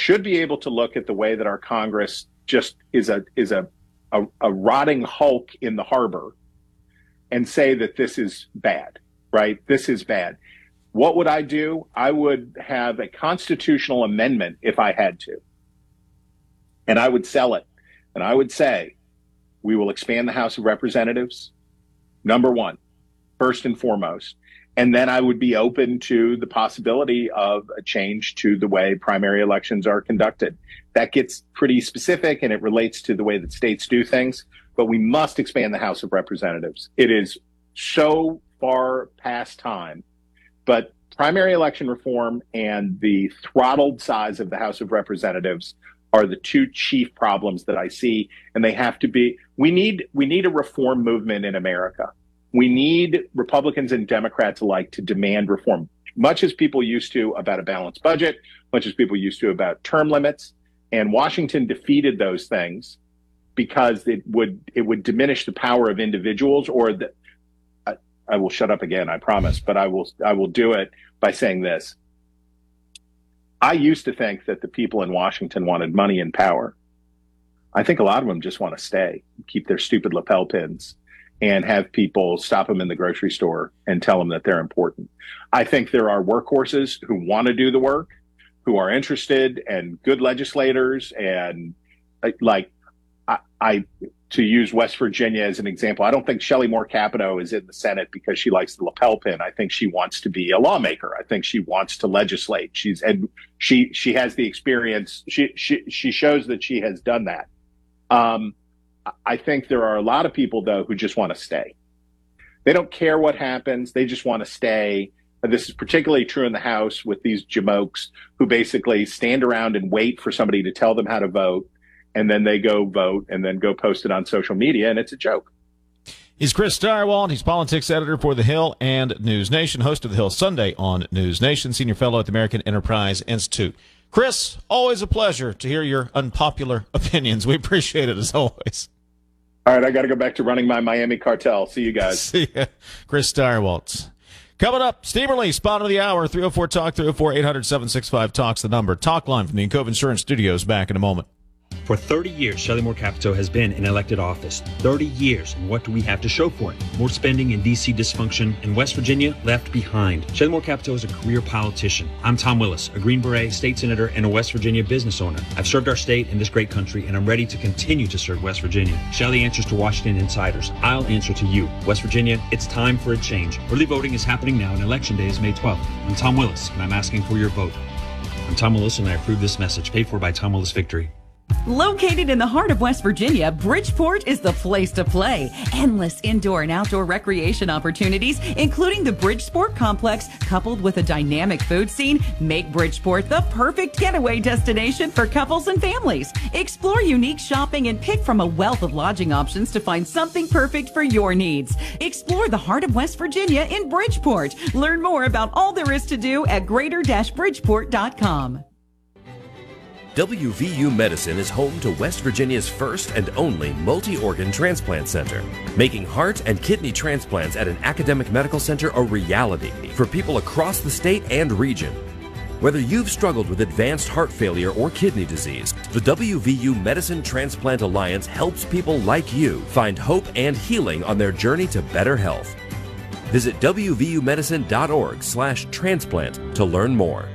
should be able to look at the way that our Congress just is a rotting hulk in the harbor and say that this is bad, right? This is bad. What would I do? I would have a constitutional amendment if I had to. And I would sell it. And I would say, we will expand the House of Representatives, number one, first and foremost. And then I would be open to the possibility of a change to the way primary elections are conducted. That gets pretty specific and it relates to the way that states do things, but we must expand the House of Representatives. It is so far past time, but primary election reform and the throttled size of the House of Representatives are the two chief problems that I see, and they have to be. We need a reform movement in America. We need Republicans and Democrats alike to demand reform, much as people used to about a balanced budget, much as people used to about term limits. And Washington defeated those things because it would diminish the power of individuals. I will shut up again, I promise, but I will do it by saying this. I used to think that the people in Washington wanted money and power. I think a lot of them just want to stay, keep their stupid lapel pins, and have people stop them in the grocery store and tell them that they're important. I think there are workhorses who want to do the work, who are interested, and good legislators. And to use West Virginia as an example, I don't think Shelley Moore Capito is in the Senate because she likes the lapel pin. I think she wants to be a lawmaker. I think she wants to legislate. She has the experience. She shows that she has done that. I think there are a lot of people, though, who just want to stay. They don't care what happens. They just want to stay. This is particularly true in the House with these jamokes who basically stand around and wait for somebody to tell them how to vote, and then they go vote and then go post it on social media, and it's a joke. He's Chris Stirewalt. He's politics editor for The Hill and News Nation, host of The Hill Sunday on News Nation, senior fellow at the American Enterprise Institute. Chris, always a pleasure to hear your unpopular opinions. We appreciate it as always. All right, I got to go back to running my Miami cartel. See you guys. See ya. Chris Stirewalt. Coming up, Steve Lee, spot of the hour, 304-TALK, 304-800-765-TALK's the number. Talk line from the Encove Insurance Studios. Back in a moment. For 30 years, Shelley Moore Capito has been in elected office. 30 years, and what do we have to show for it? More spending and D.C. dysfunction, and West Virginia left behind. Shelley Moore Capito is a career politician. I'm Tom Willis, a Green Beret, state senator, and a West Virginia business owner. I've served our state and this great country, and I'm ready to continue to serve West Virginia. Shelley answers to Washington insiders. I'll answer to you. West Virginia, it's time for a change. Early voting is happening now, and Election Day is May 12th. I'm Tom Willis, and I'm asking for your vote. I'm Tom Willis, and I approve this message, paid for by Tom Willis Victory. Located in the heart of West Virginia, Bridgeport is the place to play. Endless indoor and outdoor recreation opportunities, including the Bridgeport Complex, coupled with a dynamic food scene, make Bridgeport the perfect getaway destination for couples and families. Explore unique shopping and pick from a wealth of lodging options to find something perfect for your needs. Explore the heart of West Virginia in Bridgeport. Learn more about all there is to do at greater-bridgeport.com. WVU Medicine is home to West Virginia's first and only multi-organ transplant center, making heart and kidney transplants at an academic medical center a reality for people across the state and region. Whether you've struggled with advanced heart failure or kidney disease, the WVU Medicine Transplant Alliance helps people like you find hope and healing on their journey to better health. Visit wvumedicine.org/transplant to learn more.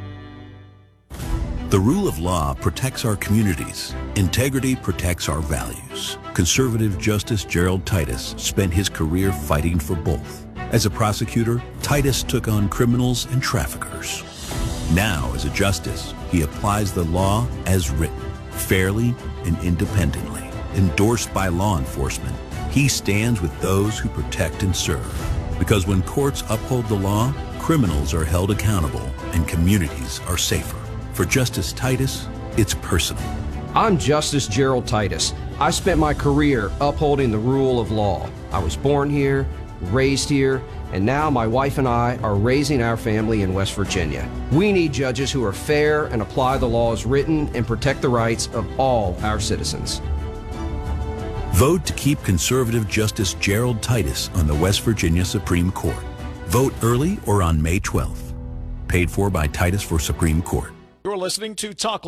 The rule of law protects our communities. Integrity protects our values. Conservative Justice Gerald Titus spent his career fighting for both. As a prosecutor, Titus took on criminals and traffickers. Now, as a justice, he applies the law as written, fairly and independently. Endorsed by law enforcement, he stands with those who protect and serve. Because when courts uphold the law, criminals are held accountable and communities are safer. For Justice Titus, it's personal. I'm Justice Gerald Titus. I spent my career upholding the rule of law. I was born here, raised here, and now my wife and I are raising our family in West Virginia. We need judges who are fair and apply the law as written and protect the rights of all our citizens. Vote to keep conservative Justice Gerald Titus on the West Virginia Supreme Court. Vote early or on May 12th. Paid for by Titus for Supreme Court. You're listening to Talk